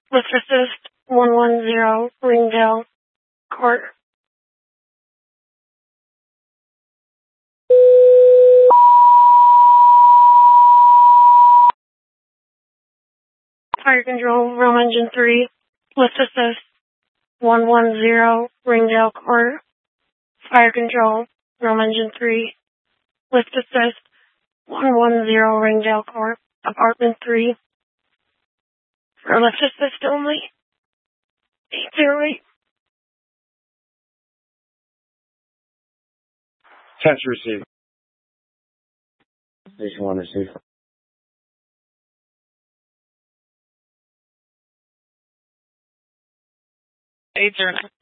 Lift assist 110 Ringdale Court. Fire control, Rome engine 3. Lift assist 110 Ringdale Court. Fire control, Rome engine 3. Lift assist 110 Ringdale Court. Apartment 3. For lift assist only. 808. Test receive. Station 1 receive. 809.